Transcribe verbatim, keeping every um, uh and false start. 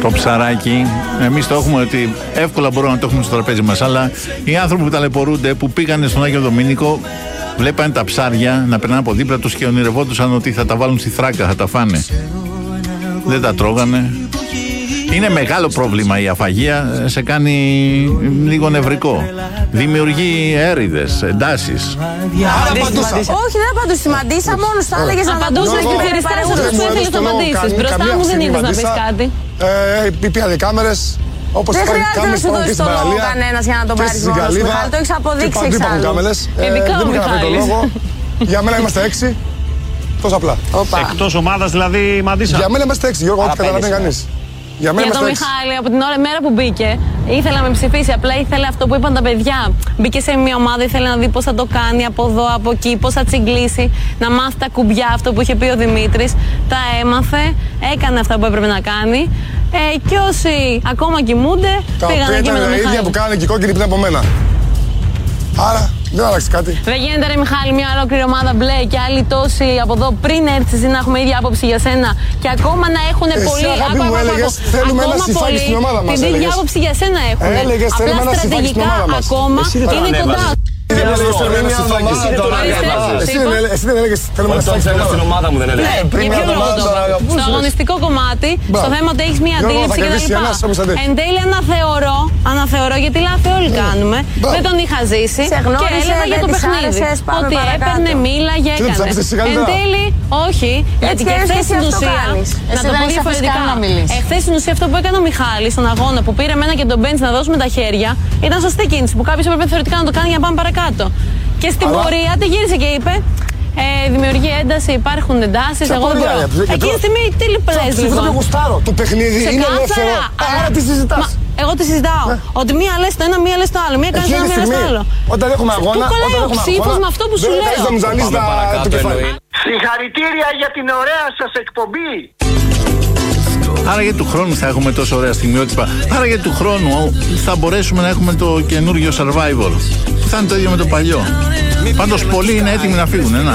Το ψαράκι, εμείς το έχουμε ότι εύκολα μπορούμε να το έχουμε στο τραπέζι μας. Αλλά οι άνθρωποι που ταλαιπωρούνται, που πήγανε στον Άγιο Δομήνικο, βλέπανε τα ψάρια να περνάνε από δίπλα τους και ονειρευόντουσαν ότι θα τα βάλουν στη θράκα, θα τα φάνε. Δεν τα τρώγανε. Είναι μεγάλο πρόβλημα η αφαγία, σε κάνει λίγο νευρικό. Δημιουργεί έρηδες, εντάσεις. Όχι, δεν απαντούσα στη Μαντίσα, μόνο θα έλεγες να απαντούσες και περιφερέσαι που ήθελες να απαντήσεις. Μπροστά μου δεν είδες να πεις κάτι. Πήγανε κάμερες. Δεν χρειάζεται να σου δώσει το λόγο κανένας για να τον πάρεις μόνος σου, Μιχάλη, το έχεις αποδείξει εξάλλου. Ειδικά ο Μιχάλης. Για μένα είμαστε έξι, τόσο απλά. Εκτός ομάδας δηλαδή, Μαντίσα. Για μένα είμαστε έξι, Γιώργο, ό,τι καταλαβαίνει κανείς. Για, για τον Μιχάλη, από την ώρα, μέρα που μπήκε, ήθελε να με ψηφίσει. Απλά ήθελε αυτό που είπαν τα παιδιά. Μπήκε σε μια ομάδα, ήθελε να δει πώς θα το κάνει από εδώ, από εκεί, πώς θα τσιγκλίσει, να μάθει τα κουμπιά, αυτό που είχε πει ο Δημήτρης. Τα έμαθε, έκανε αυτά που έπρεπε να κάνει. Ε, και όσοι ακόμα κοιμούνται, τα πήγαν εκεί με τον Μιχάλη. Τα ίδια που κάνανε και οι κόκκινοι πριν από μένα. Άρα δεν άλλαξε κάτι. Δεν γίνεται, ρε Μιχάλη, μια ολόκληρη ομάδα μπλε και άλλοι τόσοι από εδώ πριν έρθεις να έχουμε ίδια άποψη για σένα και ακόμα να έχουν πολύ. Εσύ, αγάπη μου, έλεγες θέλουμε ένα συφάκι στην ομάδα μας. Την ίδια άποψη για σένα έχουν. Έλεγες θέλουμε ένα συφάκι στην ομάδα μας. Ακόμα είναι κοντά. Εσύ δεν έλεγες θέλουμε να σταματήσουμε στην ομάδα μου, δεν έλεγες. Στο αγωνιστικό κομμάτι, στο θέμα ότι έχεις μία αντίληψη κτλ. Εν τέλει αναθεωρώ, αναθεωρώ γιατί λάθη όλοι κάνουμε. Δεν τον είχα ζήσει και έλεγα για το παιχνίδι. Ότι έπαιρνε, μίλαγε, έκανε. Εν τέλει, όχι, γιατί και εχθές στην ουσία, να το πω διαφορετικά, εχθές στην ουσία αυτό που έκανε ο Μιχάλης στον αγώνα που πήρε εμένα και τον Μπέντς να δώσουμε τα χέρια, ήταν σωστή κίνηση που κάποιος έπρεπε θεωρητικά να το κάνει για να πάμε παρακάτω. Και στην Αλλά... πορεία τη γύρισε και είπε ε, δημιουργεί ένταση, υπάρχουν εντάσεις. Εγώ δεν μπορώ. Εκείνη τη στιγμή τι λες λοιπόν. Το γουστάρω. Το παιχνίδι είναι ελεύθερο. Άρα τι συζητάς. Εγώ τη συζητάω. Ναι. Ότι μία λες το ένα, μία λες το άλλο. Μία κάνεις το ένα, μία λες το άλλο. Όταν έχουμε αγώνα. Πού κολλάει ο ψήφος με αυτό που σου λέω. Συγχαρητήρια για την ωραία σας εκπομπή. Άρα για του χρόνου θα έχουμε τόσο ωραία στιγμιότυπα. Άρα για του χρόνου θα μπορέσουμε να έχουμε το καινούργιο Survivor. Θα είναι το ίδιο με το παλιό. Πάντως πολλοί είναι έτοιμοι να φύγουν.